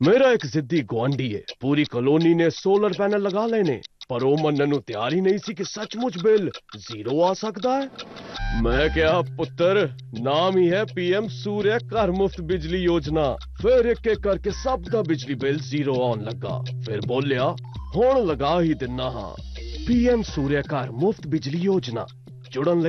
मेरा एक जिद्दी गुआंढी है, पूरी कॉलोनी ने सोलर पैनल लगा लेने, पर ਉਹ ਮੰਨਣ ਨੂੰ ਤਿਆਰ ਹੀ ਨਹੀਂ ਸੀ ਕਿ ਸੱਚਮੁੱਚ ਬਿੱਲ ਜ਼ੀਰੋ ਆ ਸਕਦਾ ਹੈ। ਮੈਂ ਕਿਹਾ ਪੁੱਤਰ, ਨਾਮ ਹੀ ਹੈ ਪੀਐਮ ਸੂਰਿਆ ਘਰ ਮੁਫਤ ਬਿਜਲੀ ਯੋਜਨਾ। ਫਿਰ ਇੱਕ ਇੱਕ ਕਰਕੇ ਸਭ ਦਾ ਬਿਜਲੀ ਬਿੱਲ ਜ਼ੀਰੋ ਆਉਣ ਲੱਗਾ। ਫਿਰ ਬੋਲਿਆ ਹੁਣ ਲਗਾ ਹੀ ਦਿੰਨਾ ਹਾਂ। ਪੀਐਮ ਸੂਰਿਆ ਘਰ ਮੁਫਤ ਬਿਜਲੀ ਯੋਜਨਾ। ਜੁੜਨ